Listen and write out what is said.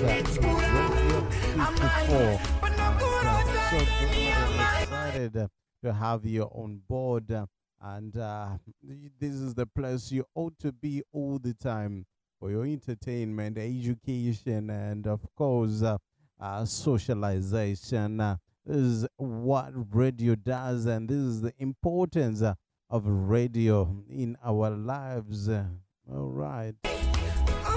Radio 54. And so glad and excited to have you on board. And this is the place you ought to be all the time for your entertainment, education, and of course, socialization. This is what radio does, and this is the importance of radio in our lives. All right.